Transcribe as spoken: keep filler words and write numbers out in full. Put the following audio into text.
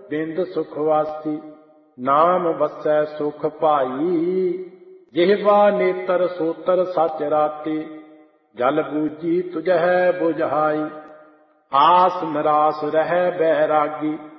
ਬਿੰਦ ਸੁਖ ਵਾਸੀ। ਨਾਮ ਵਸੈ ਸੁਖ ਭਾਈ, ਜਿਹਵਾ ਨੇਤਰ ਸੋਤਰ ਸਚ ਰਾਤੇ। ਜਲ ਬੂਝੀ ਤੁਝਹਿ ਬੁਝਾਈ, ਆਸ ਨਿਰਾਸ ਰਹਿ ਬੈਰਾਗੀ।